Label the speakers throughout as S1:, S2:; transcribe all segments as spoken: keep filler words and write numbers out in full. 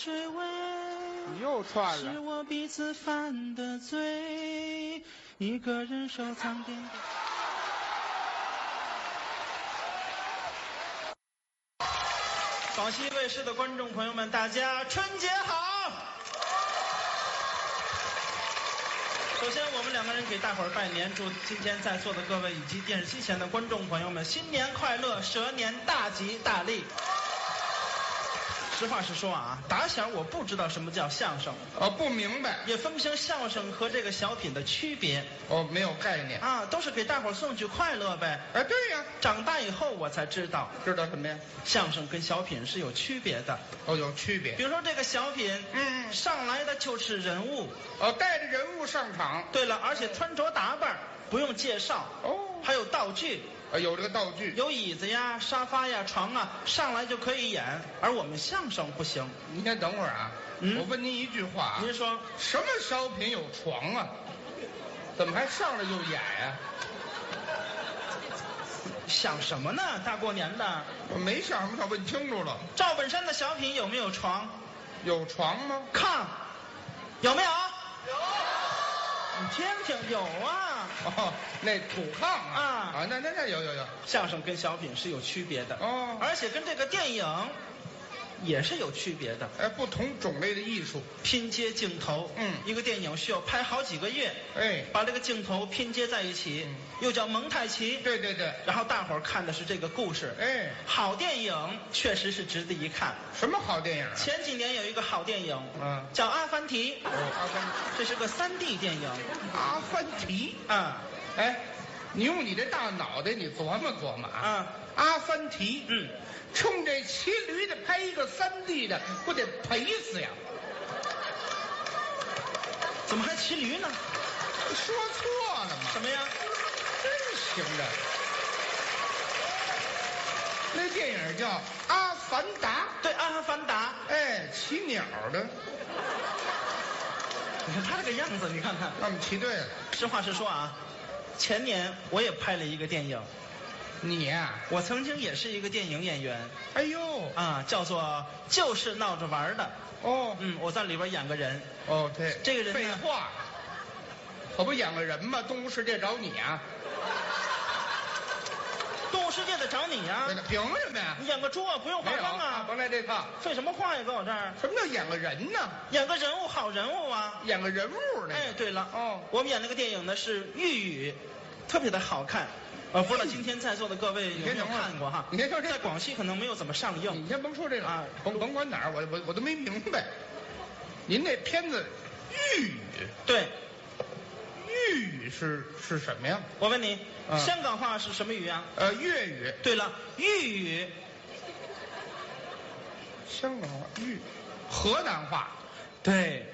S1: 水味，
S2: 你又串了。
S1: 是我彼此犯的罪，一个人收藏点点。广西卫视的观众朋友们，大家春节好！首先，我们两个人给大伙儿拜年，祝今天在座的各位以及电视机前的观众朋友们新年快乐，蛇年大吉大利。实话实说啊，打小我不知道什么叫相声，
S2: 哦，不明白，
S1: 也分不清相声和这个小品的区别。
S2: 哦，没有概念
S1: 啊，都是给大伙儿送去快乐呗。
S2: 哎，对呀，
S1: 长大以后我才知道，
S2: 知道什么呀？
S1: 相声跟小品是有区别的。
S2: 哦，有区别。
S1: 比如说这个小品，
S2: 嗯，
S1: 上来的就是人物，
S2: 哦，带着人物上场。
S1: 对了，而且穿着打扮不用介绍，
S2: 哦，
S1: 还有道具。
S2: 啊，有这个道具，
S1: 有椅子呀、沙发呀、床啊，上来就可以演。而我们相声不行。
S2: 您先等会儿啊，嗯、我问您一句话、啊，
S1: 您说
S2: 什么小品有床啊？怎么还上来就演呀、啊？
S1: 想什么呢？大过年的，
S2: 我没想什么，他问清楚了。
S1: 赵本山的小品有没有床？
S2: 有床吗？
S1: 炕有没有？
S2: 有。
S1: 你听听，有啊。
S2: 哦，那土炕啊，啊, 啊那那那有有有。
S1: 相声跟小品是有区别的
S2: 哦，
S1: 而且跟这个电影也是有区别的。
S2: 哎，不同种类的艺术，
S1: 拼接镜头，
S2: 嗯，
S1: 一个电影需要拍好几个月，
S2: 哎，
S1: 把这个镜头拼接在一起，嗯、又叫蒙太奇。
S2: 对对对。
S1: 然后大伙儿看的是这个故事，
S2: 哎，
S1: 好电影确实是值得一看。
S2: 什么好电影、啊？
S1: 前几年有一个好电影，
S2: 嗯，
S1: 叫《阿凡提》。
S2: 哦，阿凡提，
S1: 这是个三 D 电影。
S2: 阿凡提
S1: 啊，
S2: 哎，你用你这大脑袋，你琢磨琢磨啊。
S1: 啊，
S2: 阿凡提，
S1: 嗯，
S2: 冲这骑驴的拍一个三 D 的，不得赔死呀？
S1: 怎么还骑驴呢？
S2: 说错了吗？
S1: 什么呀？
S2: 真行的。那电影叫《阿凡达》。
S1: 对，《阿凡达》。
S2: 哎，骑鸟的。
S1: 你看他这个样子，你看看。
S2: 那我们骑对了。
S1: 实话实说啊，前年我也拍了一个电影。
S2: 你呀、啊？
S1: 我曾经也是一个电影演员。
S2: 哎呦，
S1: 啊，叫做就是闹着玩的。
S2: 哦，
S1: 嗯，我在里边演个人。
S2: 哦，对，
S1: 这个人
S2: 废话，可不演个人吗？动物世界找你啊！
S1: 动物世界得找你呀、
S2: 啊！凭什么呀？
S1: 你演个猪啊，不用化妆啊！
S2: 甭来这套。
S1: 废什么话呀，搁我这儿？
S2: 什么叫演个人呢？
S1: 演个人物，好人物啊！
S2: 演个人物呢？
S1: 哎，对了，
S2: 哦，
S1: 我们演那个电影呢是《玉宇》，特别的好看。呃，不知道今天在座的各位有没有看过哈？
S2: 你先说这，
S1: 在广西可能没有怎么上映。
S2: 你先甭说这个
S1: 啊，
S2: 甭甭管哪儿，我我我都没明白。您那片子《玉宇》
S1: 对，
S2: 粤语是是什么呀？
S1: 我问你，
S2: 嗯、
S1: 香港话是什么语啊？
S2: 呃，粤语。
S1: 对了，豫语。
S2: 香港话、豫、河南话。
S1: 对。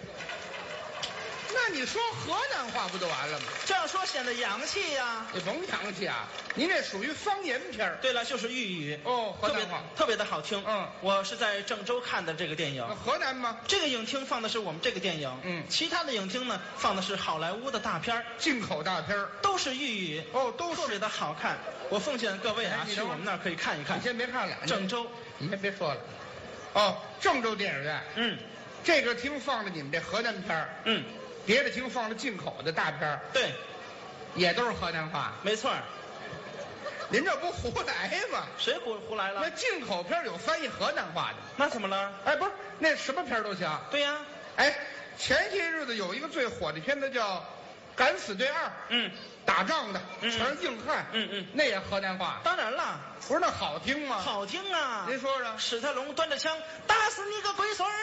S2: 那你说河南话不就完了吗？
S1: 这样说显得洋气呀、啊。
S2: 你甭洋气啊，您这属于方言片儿。
S1: 对了，就是豫语。
S2: 哦，河南话
S1: 特别的好听。
S2: 嗯，
S1: 我是在郑州看的这个电影。
S2: 河南吗？
S1: 这个影厅放的是我们这个电影。
S2: 嗯，
S1: 其他的影厅呢放的是好莱坞的大片儿，
S2: 进口大片儿，
S1: 都是豫语。
S2: 哦，都是
S1: 特别的好看。我奉劝各位啊，去我们那儿可以看一看。
S2: 你先别看了，
S1: 郑州，
S2: 你先别说了。哦，郑州电影院。
S1: 嗯，
S2: 这个厅放的你们这河南片儿。
S1: 嗯。
S2: 别的厅放了进口的大片儿，
S1: 对，
S2: 也都是河南话，
S1: 没错。
S2: 您这不胡来吗？
S1: 谁胡胡来了？
S2: 那进口片有翻译河南话的，
S1: 那怎么了？
S2: 哎，不是，那什么片都行。
S1: 对呀、啊，
S2: 哎，前些日子有一个最火的片子叫《敢死队二》，
S1: 嗯，
S2: 打仗的，
S1: 嗯、
S2: 全是硬汉，
S1: 嗯嗯，
S2: 那也河南话。
S1: 当然了，
S2: 不是那好听吗？
S1: 好听啊！
S2: 您说说，
S1: 史泰龙端着枪打死你个龟孙儿。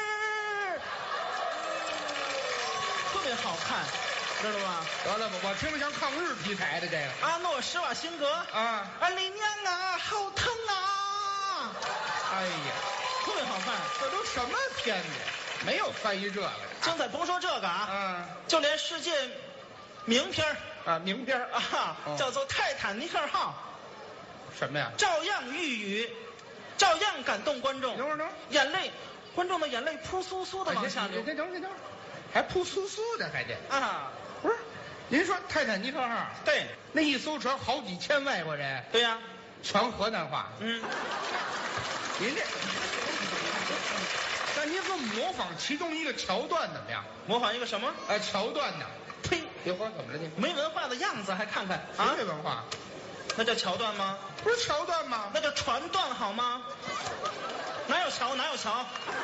S1: 特别好看，知道吗？
S2: 得了吧，我听着像抗日题材的这个。
S1: 阿诺·施瓦辛格
S2: 啊，
S1: 俺的娘啊，好疼啊！
S2: 哎呀，
S1: 特别好看，
S2: 这都什么片子？没有翻译这个。
S1: 精彩，甭说这个啊，
S2: 嗯，
S1: 就连世界名片
S2: 啊，名片
S1: 啊，哦、叫做《泰坦尼克号》，
S2: 什么呀？
S1: 照样寓语，照样感动观众。
S2: 等会儿，等会儿，
S1: 眼泪，观众的眼泪扑簌簌的往下流。
S2: 等等等等。还扑簌簌的，还得
S1: 啊！
S2: 不是，您说泰坦尼克号？
S1: 对，
S2: 那一艘船好几千外国人。
S1: 对呀、啊，
S2: 全河南话。
S1: 嗯，
S2: 您这，但您给我们模仿其中一个桥段怎么样？
S1: 模仿一个什么？
S2: 呃，桥段呢？
S1: 呸！
S2: 别慌，怎么了你？
S1: 没文化的样子还看看
S2: 谁
S1: 啊？
S2: 没文化？
S1: 那叫桥段吗？
S2: 不是桥段吗？
S1: 那叫传段好吗？哪有桥？哪有桥？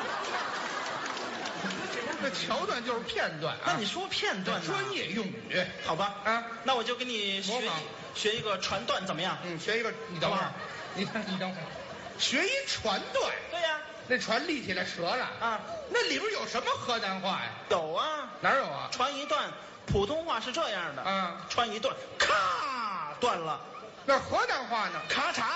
S2: 这桥段就是片段啊。
S1: 那你说片段呢？
S2: 专业用语。
S1: 好吧，
S2: 啊，
S1: 那我就给你学一
S2: 模仿
S1: 学一个传段怎么样？
S2: 嗯，学一个，你等会儿
S1: 好吧，
S2: 你等你等会儿，学一传段，
S1: 对呀、
S2: 那船立起来折了
S1: 啊，
S2: 那里边有什么河南话呀？
S1: 有啊，
S2: 哪有啊？
S1: 传一段，普通话是这样的，
S2: 啊，
S1: 传一段，咔断了，
S2: 那河南话呢？
S1: 咔嚓，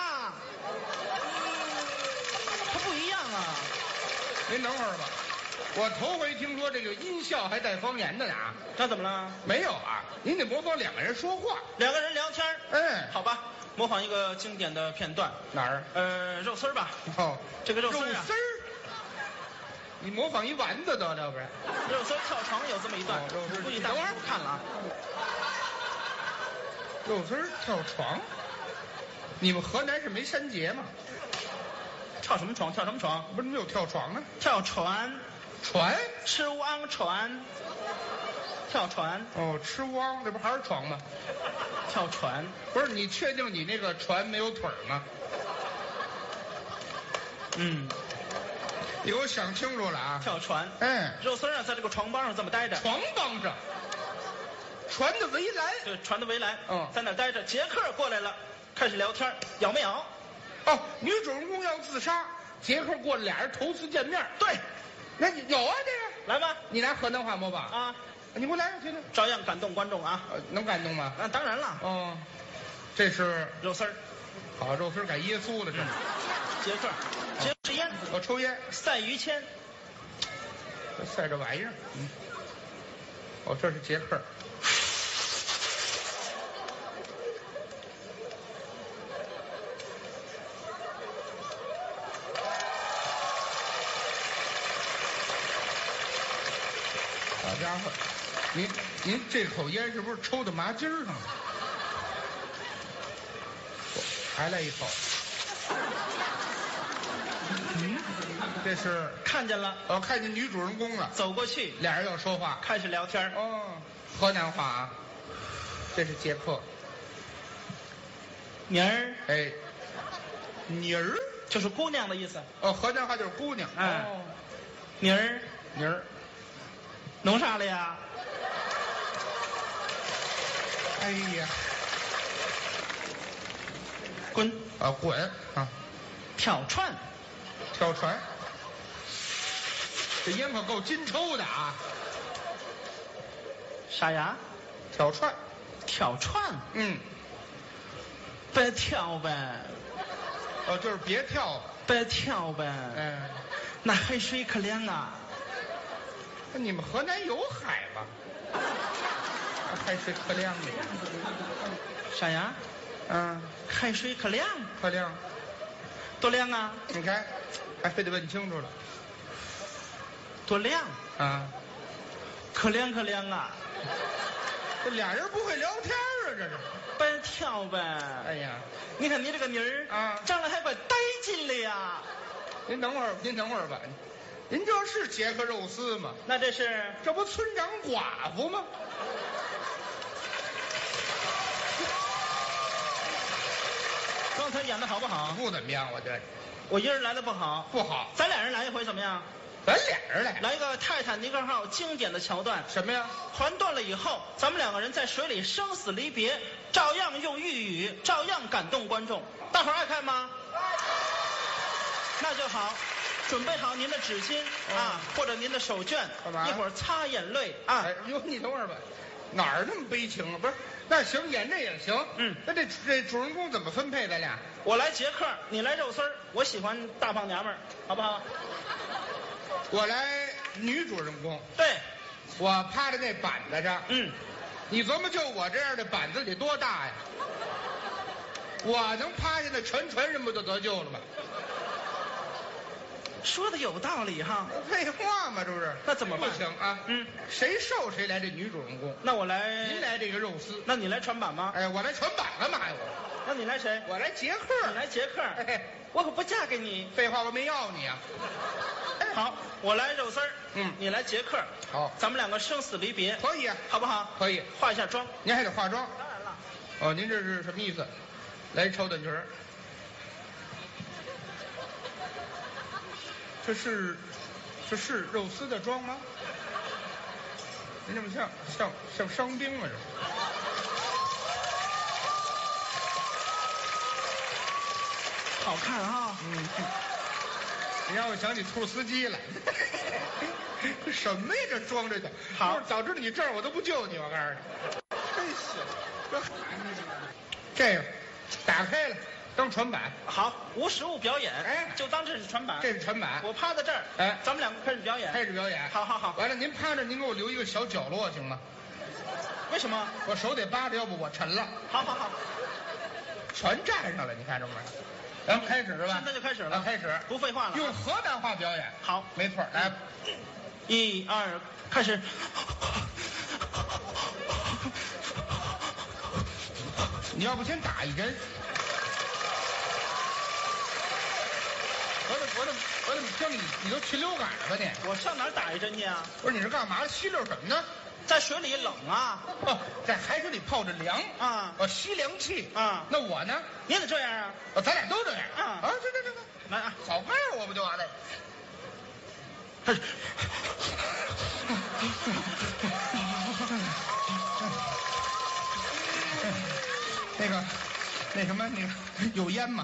S1: 它不一样啊。
S2: 您等会儿吧，我头回听说这个音效还带方言的呢啊。
S1: 那怎么了？
S2: 没有啊，您得模仿两个人说话。
S1: 两个人聊天儿
S2: 嗯，
S1: 好吧，模仿一个经典的片段，
S2: 哪儿？
S1: 呃，肉丝儿吧，
S2: 哦，
S1: 这个肉
S2: 肉
S1: 丝儿啊
S2: 丝，儿。你模仿一丸子得了，不是？
S1: 肉丝儿跳床有这么一段，
S2: 哦肉丝儿
S1: 我估计大伙儿不看了啊。
S2: 肉丝儿跳床。你们河南是没山节吗？
S1: 跳什么床？跳什么床？
S2: 不是没有跳床啊？
S1: 跳船，
S2: 船？
S1: 吃汪船，跳船，
S2: 哦，吃汪，这不还是床吗？
S1: 跳船。
S2: 不是，你确定你那个船没有腿儿吗？
S1: 嗯，
S2: 你给我想清楚了啊！
S1: 跳船。
S2: 嗯，
S1: 肉丝儿啊，在这个床帮上这么待着，
S2: 床帮上，船的围栏。
S1: 对，船的围栏，
S2: 嗯
S1: 在那儿待着。杰克过来了，开始聊天，咬没咬？
S2: 哦，女主人公要自杀，杰克过来，俩人头次见面。
S1: 对，
S2: 那你有啊这个？
S1: 来吧，
S2: 你拿河南话模仿？
S1: 啊，
S2: 你给我来，我听听。
S1: 照样感动观众啊。
S2: 呃，能感动吗？
S1: 啊，当然了，
S2: 哦，这是
S1: 肉丝儿，
S2: 好肉丝改耶稣了，这是。
S1: 杰克，杰克是烟，
S2: 我抽烟，
S1: 赛于谦，
S2: 这晒这玩意儿。嗯。哦，这是杰克。好家伙，您您这口烟是不是抽到麻筋儿上了？还来一口。嗯，这是
S1: 看见了，
S2: 我看见女主人公了，
S1: 走过去，
S2: 俩人要说话。
S1: 开始聊天。
S2: 哦，河南话啊。这是杰克。
S1: 妮儿
S2: 哎，妮儿。
S1: 就是姑娘的意思。
S2: 哦，河南话就是姑娘。
S1: 哎
S2: 哦，
S1: 妮儿
S2: 妮儿。
S1: 弄啥了呀？
S2: 哎呀，
S1: 滚！
S2: 啊滚啊！
S1: 跳船，
S2: 跳船。这烟可够金抽的啊！
S1: 啥呀？
S2: 跳船。
S1: 跳船，
S2: 嗯，
S1: 别跳呗，
S2: 哦，就是别跳。
S1: 别跳呗。
S2: 嗯，
S1: 那海水可凉啊！
S2: 那你们河南有海吗？海水可凉的。
S1: 啥呀？
S2: 嗯，
S1: 海水可凉，
S2: 可凉。
S1: 多凉啊？
S2: 你看，还非得问清楚了。
S1: 多凉，
S2: 啊，
S1: 可凉可凉啊！
S2: 这俩人不会聊天啊，这是。
S1: 别跳呗。
S2: 哎呀，
S1: 你看你这个妮儿
S2: 啊
S1: 长得还怪带劲的呀。
S2: 您等会儿，您等会儿吧。您这是杰克肉丝吗？
S1: 那这是
S2: 这不村长寡妇吗？
S1: 刚才演的好不好？
S2: 不怎么样，我觉得
S1: 我一人来的不好，
S2: 不好。
S1: 咱俩人来一回怎么样？
S2: 咱俩人来，
S1: 来一个泰坦尼克号经典的桥段，
S2: 什么呀？
S1: 船断了以后，咱们两个人在水里生死离别，照样用粤语，照样感动观众。大伙儿爱看吗？那就好，准备好您的纸巾、
S2: 嗯
S1: 啊，或者您的手绢，
S2: 干嘛
S1: 一会儿擦眼泪啊。
S2: 哎呦，你等会儿吧，哪儿那么悲情啊？不是，那行，演这也行。
S1: 嗯，
S2: 那这这主人公怎么分配？咱俩？
S1: 我来杰克，你来肉丝儿，我喜欢大胖娘们儿，好不好？
S2: 我来女主人公，
S1: 对，
S2: 我趴在那板子上。
S1: 嗯，
S2: 你琢磨，就我这样的板子得多大呀？我能趴下那全船人不就得救了吗？
S1: 说的有道理哈。
S2: 废话嘛，这不是？
S1: 那怎么办
S2: 不行啊！
S1: 嗯，
S2: 谁瘦谁来这女主人公。
S1: 那我来，
S2: 您来这个肉丝。
S1: 那你来船板吗？
S2: 哎，我来船板干嘛呀？我
S1: 那你来谁？
S2: 我来杰克。
S1: 你来杰克。
S2: 哎，
S1: 我可不嫁给你。
S2: 废话，我没要你啊。
S1: 好，我来肉丝儿，
S2: 嗯
S1: 你来杰克，
S2: 好，
S1: 咱们两个生死离别，
S2: 可以啊，
S1: 好不好？
S2: 可以。
S1: 化一下妆。
S2: 您还得化妆。
S1: 当然了。
S2: 哦，您这是什么意思？来一超短裙儿。这是，这是肉丝的妆吗？您这么像像像伤兵啊这。
S1: 好看啊！
S2: 嗯，你让我想起兔司机来。这什么呀？这装着的。
S1: 好，
S2: 要是早知道你这儿，我都不救你。我告诉你，真行。这这个打开了当船板。
S1: 好，无实物表演，
S2: 哎，
S1: 就当这是船板。
S2: 这是船板。
S1: 我趴在这儿，
S2: 哎，
S1: 咱们两个开始表演。
S2: 开始表演。
S1: 好好好。
S2: 完了，您趴着，您给我留一个小角落行吗？
S1: 为什么？
S2: 我手得扒着，要不我沉了。
S1: 好好好，
S2: 全站上了，你看着没？咱们开始是吧？
S1: 现在就开始了。
S2: 啊，开始，
S1: 不废话了。
S2: 用河南话表演。
S1: 好，
S2: 没错。来，
S1: 一二，开始。
S2: 你要不先打一针？我怎我怎我怎么听你你都禽流感了吧你？
S1: 我上哪儿打一针去啊？
S2: 不是你是干嘛？吸溜什么呢？
S1: 在水里冷啊。
S2: 哦，在海水里泡着凉
S1: 啊，
S2: 我吸凉气
S1: 啊。
S2: 那我呢？
S1: 你也得这样啊。
S2: 哦，咱俩都这样
S1: 啊
S2: 啊！这这这个
S1: 来啊，
S2: 好慢我不就完了？
S1: 开始。
S2: 那个，那什么，那个有烟吗？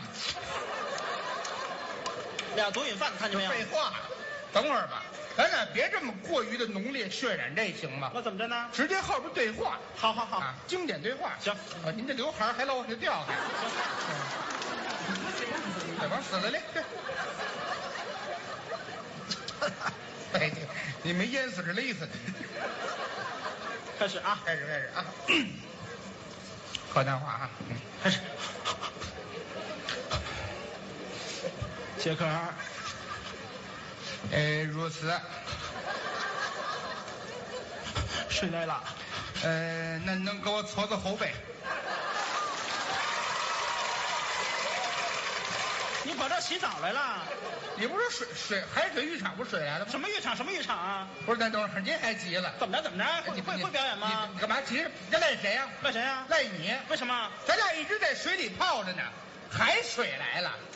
S1: 俩毒瘾犯，看见没有？
S2: 废话，等会儿吧，咱俩别这么过于的浓烈渲染，这行吗？
S1: 我怎么着呢？
S2: 直接后边对话。
S1: 好好好，
S2: 啊，经典对话。
S1: 行，
S2: 啊，您这刘海还老往下掉还。再往死了嘞！哎，你没淹死是勒死的。
S1: 开始啊，
S2: 开始开始啊！河南话啊，嗯，
S1: 开始。杰克，
S2: 呃，如此。
S1: 睡来了。
S2: 呃，那能给我搓搓后背？
S1: 你跑这儿洗澡来了？
S2: 你不是水水海水浴场不是水来的吗？
S1: 什么浴场？什么浴场啊？
S2: 不是，那等会儿您还急了？
S1: 怎么着？怎么着？会会会表演吗？
S2: 你你干嘛急着？这赖谁呀？
S1: 赖谁呀？
S2: 赖你。
S1: 为什么？
S2: 咱俩一直在水里泡着呢，海水来了。